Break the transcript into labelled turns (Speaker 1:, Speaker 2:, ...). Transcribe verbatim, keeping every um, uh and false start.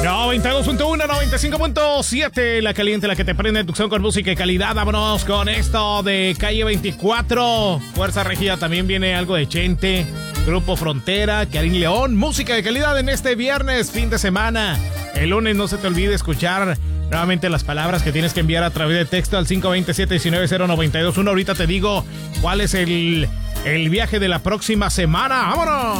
Speaker 1: noventa y dos punto uno, noventa y cinco punto siete, la caliente, la que te prende inducción con música y calidad. Vámonos con esto de Calle veinticuatro. Fuerza Regida, también viene algo de Chente, Grupo Frontera, Karim León. Música de calidad en este viernes, fin de semana. El lunes no se te olvide escuchar nuevamente las palabras que tienes que enviar a través de texto al cinco dos siete, uno nueve cero, nueve dos uno. Ahorita te digo cuál es el, el viaje de la próxima semana. ¡Vámonos!